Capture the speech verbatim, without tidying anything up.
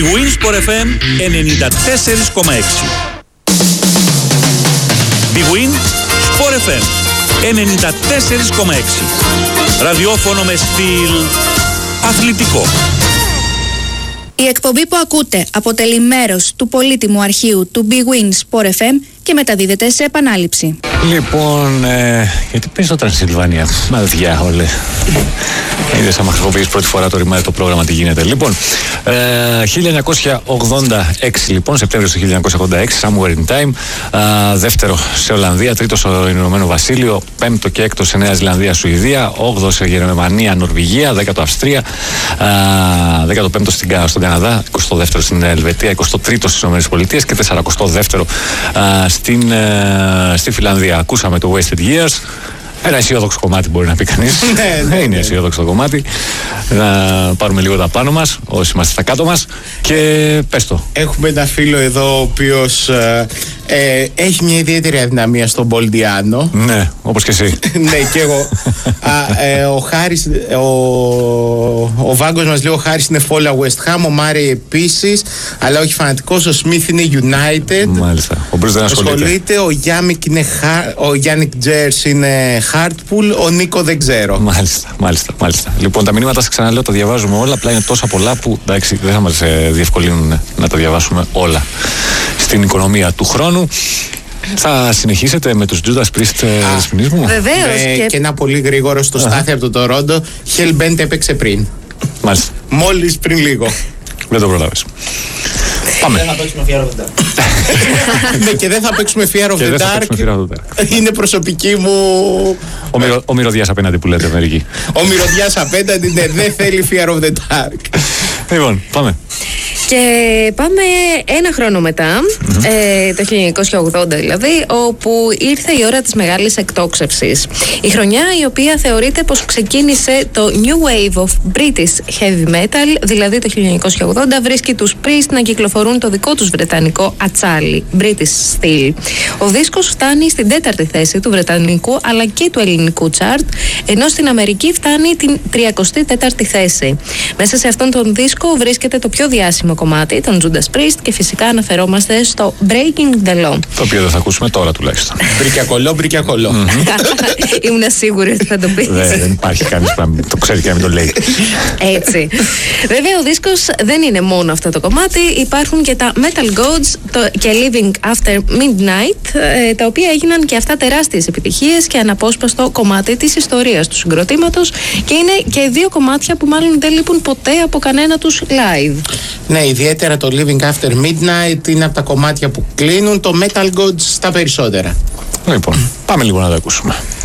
Big Win Sport εφ εμ ενενήντα τέσσερα κόμμα έξι. Big Win Sport εφ εμ ενενήντα τέσσερα κόμμα έξι. Ραδιόφωνο με στυλ αθλητικό. Η εκπομπή που ακούτε αποτελεί μέρος του πολύτιμου αρχείου του Big Win Sport εφ εμ και μεταδίδεται σε επανάληψη. Λοιπόν, ε, γιατί παίζει το Τρανσιλβάνια, μα διάολε. Είδες άμα χρησιμοποιείς πρώτη φορά το ρημάδι το πρόγραμμα τι γίνεται. Λοιπόν, ε, χίλια εννιακόσια ογδόντα έξι λοιπόν, Σεπτέμβριος του χίλια εννιακόσια ογδόντα έξι, Somewhere in Time. Ε, δεύτερο σε Ολλανδία, τρίτο στο Ηνωμένο Βασίλειο, πέμπτο και έκτο σε Νέα Ζηλανδία, Σουηδία, όγδοο σε Γερμανία, Νορβηγία, δέκατο Αυστρία, ε, δέκατο πέμπτο στην, στον Καναδά, εικοστό δεύτερο στην Ελβετία, εικοστό τρίτο στις ΗΠΑ και σαρανταοστό δεύτερο ε, στην, ε, στη Φιλανδία. Ακούσαμε το Wasted Years. Ένα αισιόδοξο κομμάτι μπορεί να πει κανείς. Ναι, ναι, είναι αισιόδοξο το κομμάτι. Να πάρουμε λίγο τα πάνω μας, όσοι είμαστε στα κάτω μας. Και πες το. Έχουμε ένα φίλο εδώ ο οποίος ε, ε, έχει μια ιδιαίτερη αδυναμία στον Πολντιάνο. Ναι, όπως και εσύ. Ναι, και εγώ. Α, ε, ο Χάρης, ο, ο Βάγκος μας λέει ο Χάρης είναι φόλα West Ham, ο Μάρι επίσης, αλλά όχι φανατικός. Ο Σμιθ είναι United. Μάλιστα. Ο Μπρουζ δεν ασχολείται. ασχολείται. Ο Γιάννικ είναι ο Γιάννικ Τζέρς είναι Χάρτπουλ, ο Νίκο δεν ξέρω. Μάλιστα, μάλιστα, μάλιστα. Λοιπόν, τα μηνύματα, σας ξαναλέω, τα διαβάζουμε όλα. Απλά είναι τόσα πολλά που εντάξει, δεν θα μας ε, διευκολύνουν να τα διαβάσουμε όλα στην οικονομία του χρόνου. Θα συνεχίσετε με τους Judas Priest δεσποινείς μου? Βεβαίως. Ε, Και... και ένα πολύ γρήγορο στο Στάθη από το Τορόντο. Hellbent έπαιξε πριν. Μάλιστα. Μόλις πριν λίγο. Δεν το προλάβες. Πάμε. Δεν θα παίξουμε Fear of the Dark. Ναι, και δεν θα παίξουμε Fear of the Dark. Είναι προσωπική μου. Ο, μυρο, ο μυρωδιάς απέναντι που λέτε μερικοί. Ο μυρωδιάς απέναντι, ναι, δεν θέλει Fear of the Dark. Λοιπόν, πάμε. Και πάμε ένα χρόνο μετά, mm-hmm. ε, το χίλια εννιακόσια ογδόντα δηλαδή, όπου ήρθε η ώρα της μεγάλης εκτόξευσης. Η χρονιά η οποία θεωρείται πως ξεκίνησε το New Wave of British Heavy Metal, δηλαδή το χίλια εννιακόσια ογδόντα βρίσκει τους Priest να κυκλοφορούν το δικό τους βρετανικό ατσάλι, British Steel. Ο δίσκος φτάνει στην τέταρτη θέση του βρετανικού αλλά και του ελληνικού chart, ενώ στην Αμερική φτάνει την τριακοστή τέταρτη θέση. Μέσα σε αυτόν τον δίσκο βρίσκεται το πιο διάσημο κομμάτι, τον Judas Priest, και φυσικά αναφερόμαστε στο Breaking the Law. Το οποίο δεν θα ακούσουμε τώρα τουλάχιστον. Μπρίκια κολό, μπρίκια κολό. Ήμουν σίγουρη ότι θα το πεις. Δεν υπάρχει κανείς που το ξέρει και να μην το λέει. Έτσι. Βέβαια ο δίσκος δεν είναι μόνο αυτό το κομμάτι, υπάρχουν και τα Metal Gods και Living After Midnight, τα οποία έγιναν και αυτά τεράστιες επιτυχίες και αναπόσπαστο κομμάτι της ιστορίας του συγκροτήματος, και είναι και δύο κομμάτια που μάλλον δεν λείπουν ποτέ από κανένα τους live. Ναι, ιδιαίτερα το Living After Midnight είναι από τα κομμάτια που κλείνουν, το Metal Gods στα περισσότερα. Λοιπόν, πάμε λίγο να τα ακούσουμε.